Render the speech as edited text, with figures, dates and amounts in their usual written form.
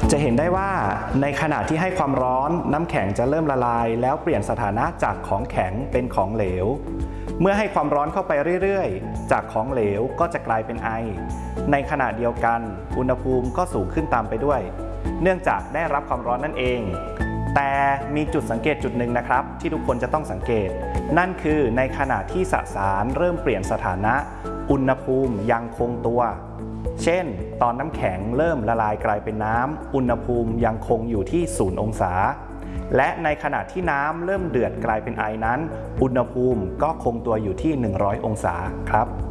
จะเห็นได้ว่าในขณะที่ให้ความร้อนน้ำแข็งจะเริ่มละลายแล้วเปลี่ยนสถานะจากของแข็งเป็นของเหลวเมื่อให้ความร้อนเข้าไปเรื่อยๆจากของเหลวก็จะกลายเป็นไอในขณะเดียวกันอุณหภูมิก็สูงขึ้นตามไปด้วยเนื่องจากได้รับความร้อนนั่นเองแต่มีจุดสังเกตจุดหนึ่งนะครับที่ทุกคนจะต้องสังเกตนั่นคือในขณะที่สสารเริ่มเปลี่ยนสถานะอุณหภูมิยังคงตัวเช่นตอนน้ำแข็งเริ่มละลายกลายเป็นน้ำอุณหภูมิยังคงอยู่ที่0 องศาและในขณะที่น้ำเริ่มเดือดกลายเป็นไอนั้นอุณหภูมิก็คงตัวอยู่ที่100 องศาครับ